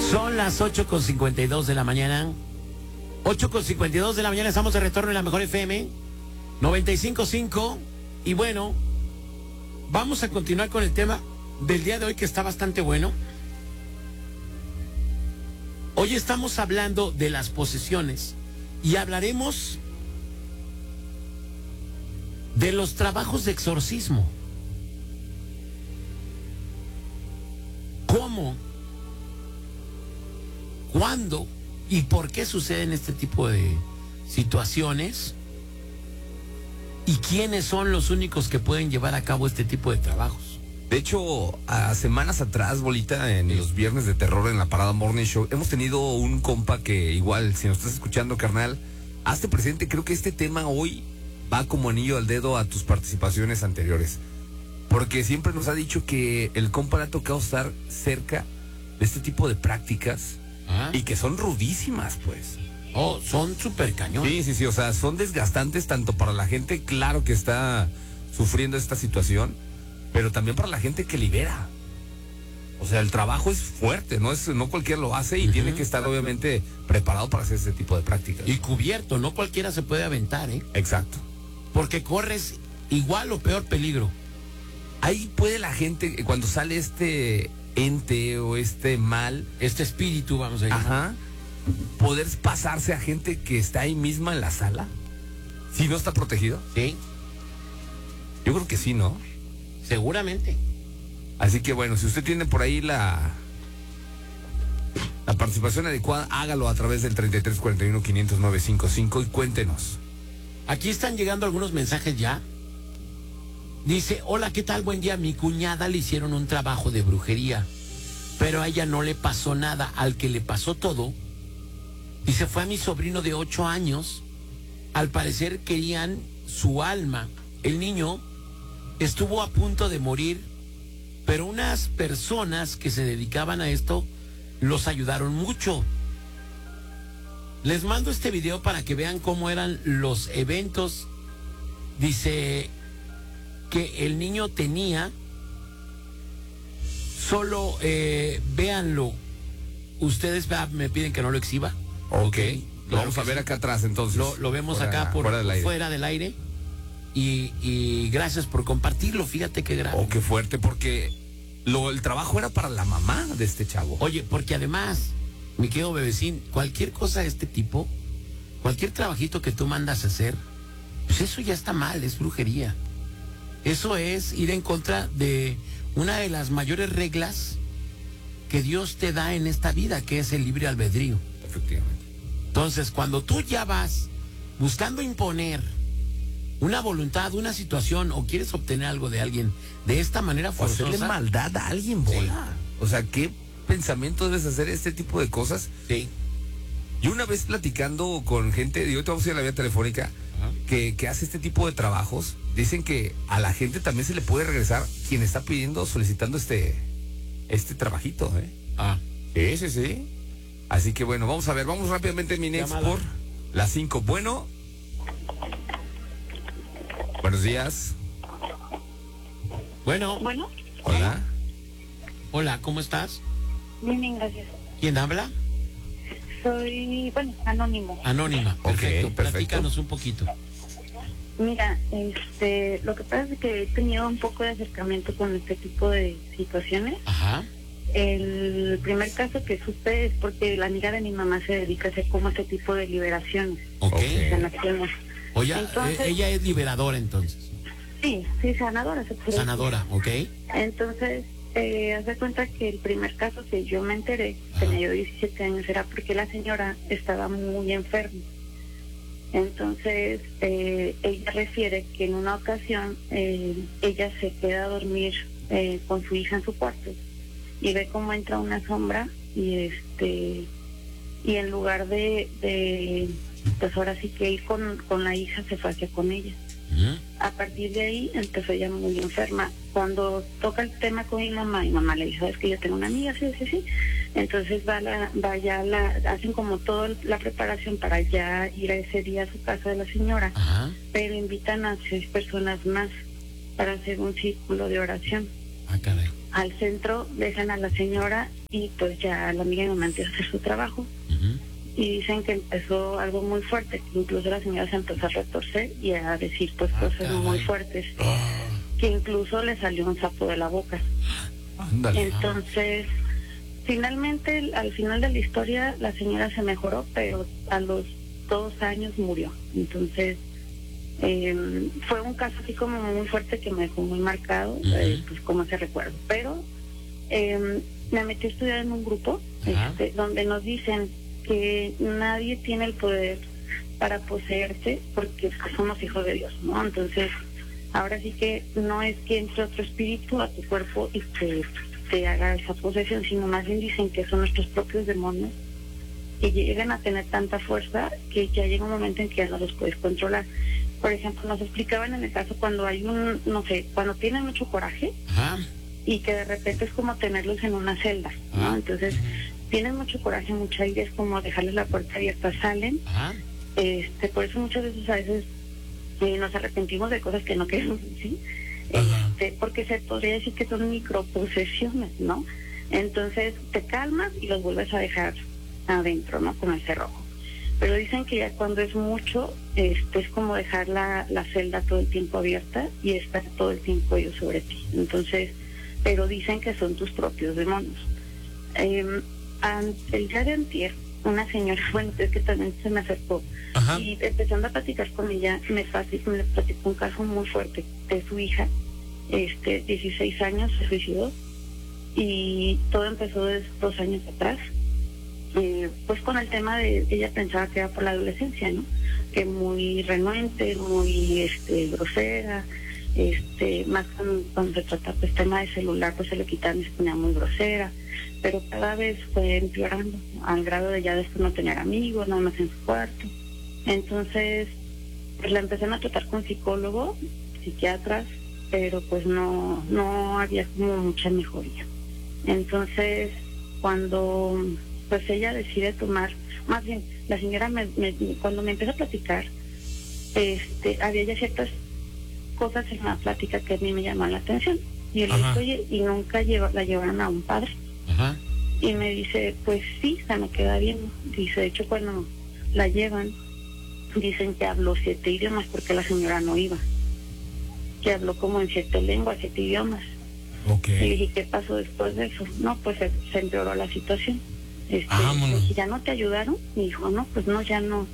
Son las 8:52 de la mañana. 8:52 de la mañana, estamos de retorno en la Mejor FM 95.5. Y bueno, vamos a continuar con el tema del día de hoy, que está bastante bueno. Hoy estamos hablando de las posesiones y hablaremos de los trabajos de exorcismo. ¿Cómo, cuándo y por qué suceden este tipo de situaciones? ¿Y quiénes son los únicos que pueden llevar a cabo este tipo de trabajos? De hecho, a semanas atrás, Bolita, en los viernes de terror en la Parada Morning Show, hemos tenido un compa que igual, si nos estás escuchando, carnal, hazte presente. Creo que este tema hoy va como anillo al dedo a tus participaciones anteriores. Porque siempre nos ha dicho que el compa le ha tocado estar cerca de este tipo de prácticas y que son rudísimas, pues. Oh, son súper cañones. Sí, o sea, son desgastantes tanto para la gente, claro, que está sufriendo esta situación, pero también para la gente que libera. O sea, el trabajo es fuerte, no cualquiera lo hace y tiene que estar obviamente preparado para hacer este tipo de prácticas. Y cubierto, no cualquiera se puede aventar, ¿eh? Exacto. Porque corres igual o peor peligro. Ahí puede la gente, cuando sale este ente o este mal, este espíritu, vamos a llamar, poder pasarse a gente que está ahí misma en la sala, si no está protegido. Sí. Yo creo que sí, ¿no? Seguramente. Así que bueno, si usted tiene por ahí la participación adecuada, hágalo a través del 3341-500-955 y cuéntenos. Aquí están llegando algunos mensajes ya. Dice: hola, ¿qué tal? Buen día. Mi cuñada le hicieron un trabajo de brujería, pero a ella no le pasó nada. Al que le pasó todo, dice, fue a mi sobrino de 8 años. Al parecer querían su alma. El niño estuvo a punto de morir, pero unas personas que se dedicaban a esto los ayudaron mucho. Les mando este video para que vean cómo eran los eventos. Dice que el niño tenía, solo véanlo. Ustedes me piden que no lo exhiba. Ok. Lo vamos que a ver sí. acá atrás entonces. Lo vemos acá fuera del aire. Y gracias por compartirlo. Fíjate qué grave. Oh, qué fuerte, porque el trabajo era para la mamá de este chavo. Oye, porque además, mi querido bebecín, cualquier cosa de este tipo, cualquier trabajito que tú mandas a hacer, pues eso ya está mal, es brujería. Eso es ir en contra de una de las mayores reglas que Dios te da en esta vida, que es el libre albedrío. Efectivamente. Entonces, cuando tú ya vas buscando imponer una voluntad, una situación, o quieres obtener algo de alguien de esta manera forzosa, o hacerle maldad a alguien, bola. Sí. O sea, ¿qué pensamiento debes hacer este tipo de cosas? Sí. Yo una vez platicando con gente, y hoy te vamos a ir a la vía telefónica, que hace este tipo de trabajos, dicen que a la gente también se le puede regresar quien está solicitando este trabajito, ¿eh? Sí. Así que bueno, vamos a ver, vamos rápidamente, mi next por las 5. Bueno. Buenos días. Bueno. Hola. Hola, ¿cómo estás? Bien, gracias. ¿Quién habla? Soy, anónimo. Anónima, perfecto. Perfecto. Platícanos un poquito. Mira, lo que pasa es que he tenido un poco de acercamiento con este tipo de situaciones. Ajá. El primer caso que supe es porque la amiga de mi mamá se dedica a hacer como este tipo de liberaciones. Ok. Sanaciones. Oye, Entonces, ella es liberadora entonces. Sí, sanadora. Sanadora, ok. Entonces, haz de cuenta que el primer caso que yo me enteré, tenía yo 17 años, era porque la señora estaba muy enferma. Entonces, ella refiere que en una ocasión ella se queda a dormir con su hija en su cuarto y ve cómo entra una sombra y en lugar de pues ahora sí que ir con la hija, se fue hacia con ella. A partir de ahí empezó ella muy enferma. Cuando toca el tema con mi mamá le dice, ¿sabes que yo tengo una amiga? Sí. Entonces hacen como toda la preparación para ya ir a ese día a su casa de la señora. Ajá. Pero invitan a 6 personas más para hacer un círculo de oración. Ah, caray. al centro, dejan a la señora y pues ya la amiga de mi mamá empieza a hacer su trabajo. Ujú. Y dicen que empezó algo muy fuerte, que incluso la señora se empezó a retorcer y a decir pues cosas caray. muy fuertes, que incluso le salió un sapo de la boca. Ándale. Entonces, finalmente, al final de la historia, la señora se mejoró, pero a los 2 años murió. Entonces, fue un caso así como muy fuerte que me dejó muy marcado, pues como ese recuerdo. Pero me metí a estudiar en un grupo donde nos dicen que nadie tiene el poder para poseerte porque pues, somos hijos de Dios, ¿no? Entonces, ahora sí que no es que entre otro espíritu a tu cuerpo y te haga esa posesión, sino más bien dicen que son nuestros propios demonios que llegan a tener tanta fuerza que ya llega un momento en que ya no los puedes controlar. Por ejemplo, nos explicaban en el caso cuando hay cuando tienen mucho coraje y que de repente es como tenerlos en una celda, ¿no? Entonces, tienen mucho coraje, mucha ira, es como dejarles la puerta abierta, salen. Por eso muchas veces a veces nos arrepentimos de cosas que no queremos, ¿sí? Porque se podría decir que son microposesiones, ¿no? Entonces te calmas y los vuelves a dejar adentro, ¿no? Con el cerrojo. Pero dicen que ya cuando es mucho, es como dejar la celda todo el tiempo abierta y estar todo el tiempo ellos sobre ti. Entonces, pero dicen que son tus propios demonios. El día de antier, una señora, bueno, es que también se me acercó, y empezando a platicar con ella, me platicó un caso muy fuerte de su hija, 16 años, se suicidó, y todo empezó desde 2 años atrás, pues con el tema de, ella pensaba que era por la adolescencia, ¿no? Que muy renuente, muy grosera, más cuando se trata pues tema de celular, pues se le quitaban y se ponía muy grosera, pero cada vez fue empeorando, al grado de ya después no tener amigos, nada más en su cuarto. Entonces, pues la empezaron a tratar con psicólogos, psiquiatras, pero pues no había como mucha mejoría. Entonces, cuando pues ella decide tomar, más bien, la señora cuando me empezó a platicar, había ya ciertas cosas en la plática que a mí me llamaban la atención. Y él dice, oye, y nunca la llevaron a un padre. Y me dice, pues sí, se me queda bien. Dice, de hecho, cuando la llevan, dicen que habló 7 idiomas porque la señora no iba. Que habló como en 7 lenguas, 7 idiomas. Y le dije, ¿qué pasó después de eso? No, pues se empeoró la situación. Dije, ¿ya no te ayudaron? Me dijo, no, pues no, ya no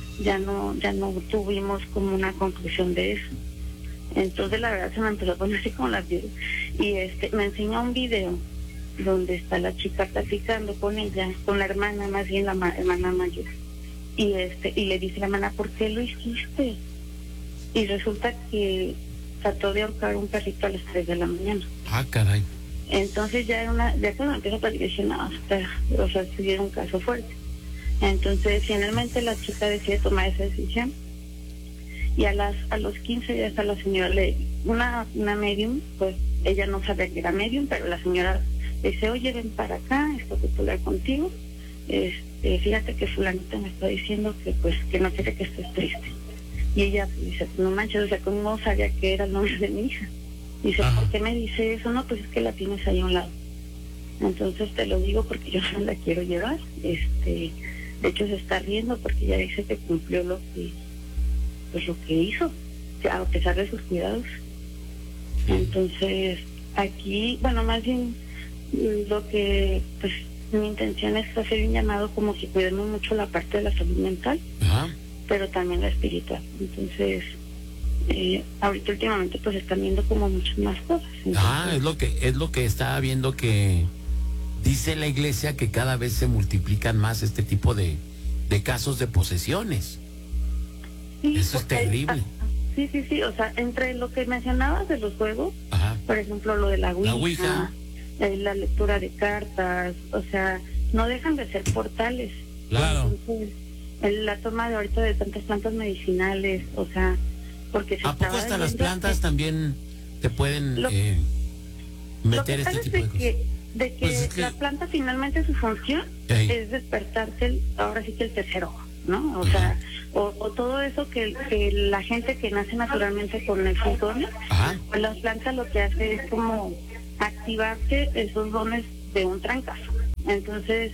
tuvimos como una conclusión de eso. Entonces la verdad se me empezó a poner así como las piedras. Y me enseñó un video donde está la chica platicando con ella, con la hermana, más bien la hermana mayor. Y le dice la hermana, ¿por qué lo hiciste? Y resulta que trató de ahorcar un perrito a las 3 de la mañana. Caray. Entonces ya cuando empezó a platicar, dije, no, o sea, si era un caso fuerte. Entonces finalmente la chica decide tomar esa decisión. Y a los 15 días a la señora una medium, pues ella no sabía que era medium, pero la señora le dice, oye, ven para acá, esto que hablar contigo, fíjate que fulanita me está diciendo que pues que no quiere que estés triste. Y ella dice, no manches, o sea, ¿cómo sabía que era el nombre de mi hija? Dice, ¿por qué me dice eso? No, pues es que la tienes ahí a un lado. Entonces te lo digo porque yo no la quiero llevar. De hecho se está riendo porque ya dice que cumplió lo que hizo, a pesar de sus cuidados. Entonces, aquí, bueno, más bien lo que, pues, mi intención es hacer un llamado como que cuidemos mucho la parte de la salud mental, pero también la espiritual. Entonces, ahorita últimamente pues están viendo como muchas más cosas. Entonces, es lo que estaba viendo, que dice la iglesia que cada vez se multiplican más este tipo de casos de posesiones. Sí, eso es terrible. Sí, o sea, entre lo que mencionabas de los juegos, por ejemplo, lo de la Ouija, la lectura de cartas, o sea, no dejan de ser portales. Claro. Entonces, la toma de ahorita de tantas plantas medicinales, o sea, porque ¿A poco hasta las plantas también te pueden meter este tipo de cosas? De que la planta finalmente su función es despertarte ahora sí que el tercer ojo, ¿no? O sea, o todo eso que la gente que nace naturalmente con el síntoma, pues la planta lo que hace es como activarte esos dones de un trancazo. Entonces,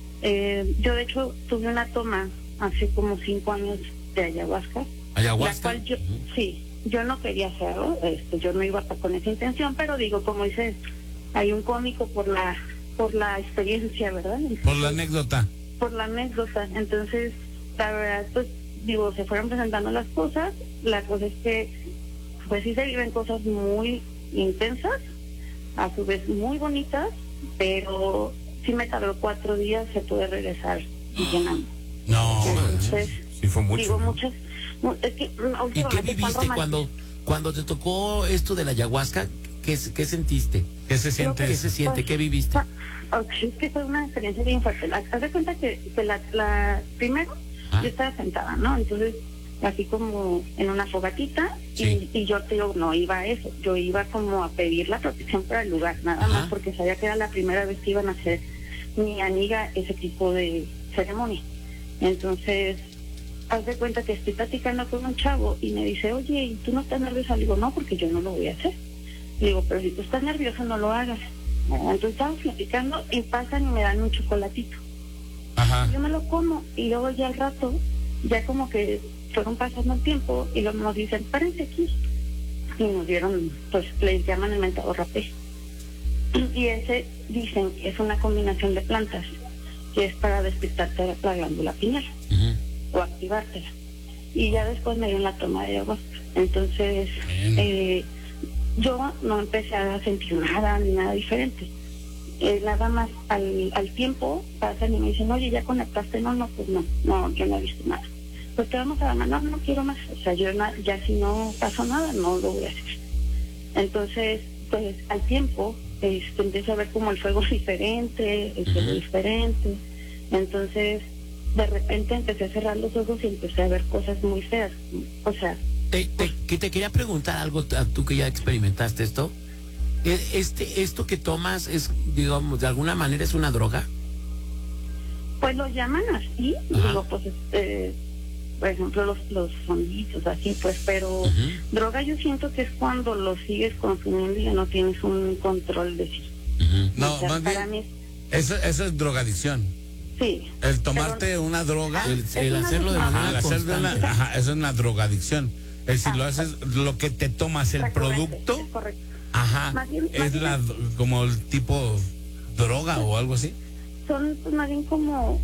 yo de hecho tuve una toma hace como 5 años de ayahuasca. ¿Ayahuasca? La cual sí, yo no quería hacerlo, yo no iba con esa intención, pero digo, como dice, hay un cómico por la experiencia, ¿verdad? Entonces, Por la anécdota. por la anécdota. Entonces, la verdad, pues, digo, se fueron presentando las cosas. La cosa es que, pues sí se viven cosas muy intensas, a su vez muy bonitas, pero sí me tardó 4 días, se puede regresar llenando. No, Entonces, Sí, fue mucho. digo, ¿no? muchas, es que ¿Y qué últimamente viviste cuando te tocó esto de la ayahuasca? ¿Qué sentiste? ¿qué se siente ¿Qué eso? se siente? ¿Qué viviste? Es que fue una experiencia bien fuerte. Haz de cuenta que primero Ah. yo estaba sentada, ¿no? Entonces, así como en una fogatita, Sí. y yo te digo, no iba a eso, yo iba como a pedir la protección para el lugar, nada Ajá. más porque sabía que era la primera vez que iban a hacer mi amiga ese tipo de ceremonia. Entonces, haz de cuenta que estoy platicando con un chavo y me dice, oye, ¿y tú no estás nerviosa? Le digo, no, porque yo no lo voy a hacer. Le digo, pero si tú estás nerviosa, no lo hagas. Entonces estamos platicando y pasan y me dan un chocolatito. Ajá. Yo me lo como y luego ya al rato, ya como que fueron pasando el tiempo y luego nos dicen, párense aquí. Y nos dieron, pues les llaman el mentado rapé. Y ese dicen que es una combinación de plantas, que es para despertarte la glándula pineal Ujú. o activártela. Y ya después me dieron la toma de ayahuasca. Entonces, Bien. yo no empecé a sentir nada ni nada diferente. Nada más al tiempo pasan y me dicen, oye, ¿ya conectaste? No, pues no, yo no he visto nada. Pues te vamos a dar, no quiero más. O sea, yo ya si no pasó nada, no lo voy a hacer. Entonces, pues al tiempo, empecé a ver como el fuego diferente, el cielo diferente. Entonces, de repente empecé a cerrar los ojos y empecé a ver cosas muy feas. O sea, Que te quería preguntar algo, tú que ya experimentaste esto. Esto que tomas es, digamos, de alguna manera es una droga. pues lo llaman así, Ajá. digo, pues, por ejemplo, los sonidos, así, pues, pero Ujú. droga yo siento que es cuando lo sigues consumiendo y ya no tienes un control de sí. Ujú. No, O sea, más para bien, mí, eso es drogadicción. sí. El tomarte una droga, El hacerlo de Ajá, manera el hacer de constante. eso es una drogadicción. Es decir, lo haces, lo que te tomas, el Recurrente, producto, es correcto. ajá, Más bien- es como el tipo droga o algo así. Son pues, más bien como,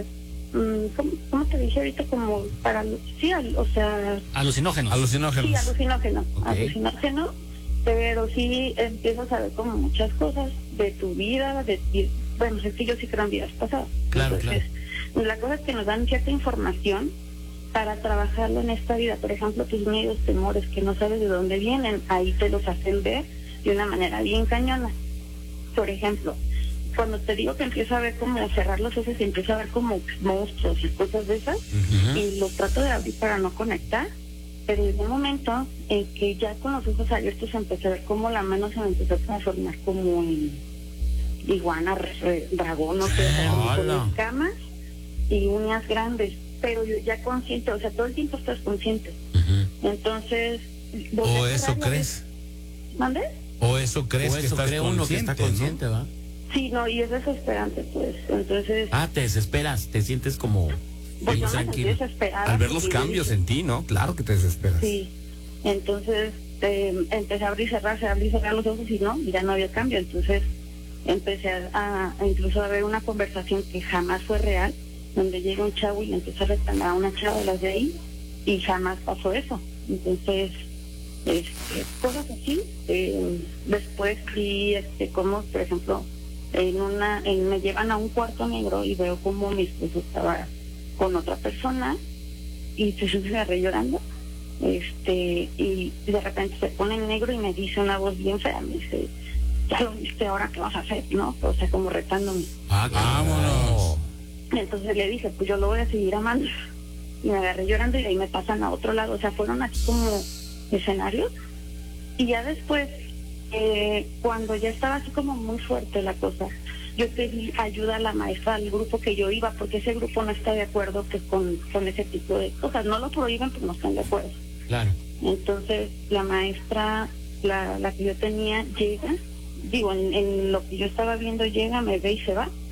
¿cómo te dije ahorita? Como para, sí, o sea, Alucinógenos. Alucinógenos. sí, alucinógeno, Ok. alucinógeno, pero sí empiezas a ver como muchas cosas de tu vida, bueno, es que yo sí creo en vidas pasadas. Claro, Entonces, la cosa es que nos dan cierta información para trabajarlo en esta vida. Por ejemplo, tus miedos, temores que no sabes de dónde vienen, ahí te los hacen ver de una manera bien cañona. Por ejemplo, cuando te digo que empiezo a ver como cerrar los ojos y empiezo a ver como monstruos y cosas de esas, Ujú. y los trato de abrir para no conectar, pero en un momento en que ya con los ojos abiertos empecé a ver como la mano se me empezó a transformar como en iguana, dragón, no sé, como con ¡Hala! escamas y uñas grandes, pero yo ya consciente, o sea, todo el tiempo estás consciente. Ujú. Entonces, O eso crees. ¿Mande? O eso crees O que eso estás cree uno que está consciente, ¿no? ¿va? Sí, no, y es desesperante, pues. Entonces, Te desesperas, te sientes como pues yo me sentí tranquilo. desesperada. Al ver los y cambios dije, en ti, ¿no? Claro que te desesperas. Sí, entonces empecé a abrir y cerrar los ojos y no, ya no había cambio. Entonces empecé a incluso a ver una conversación que jamás fue real, donde llega un chavo y le empieza a reclamar a una chava de las de ahí y jamás pasó eso. Entonces, cosas así. Después vi como, por ejemplo, me llevan a un cuarto negro y veo como mi esposo estaba con otra persona y se agarré llorando. Y de repente se pone en negro y me dice una voz bien fea, me dice, ya lo viste, ahora qué vas a hacer, ¿no? O sea, como retándome. Vámonos. Entonces le dije, pues yo lo voy a seguir amando. Y me agarré llorando y de ahí me pasan a otro lado. O sea, fueron así como escenarios. Y ya después, cuando ya estaba así como muy fuerte la cosa, yo pedí ayuda a la maestra del grupo que yo iba, porque ese grupo no está de acuerdo que con ese tipo de cosas. No lo prohíben, pero no están de acuerdo. Claro. Entonces la maestra, la que yo tenía, llega digo, en lo que yo estaba viendo llega, me ve y se va.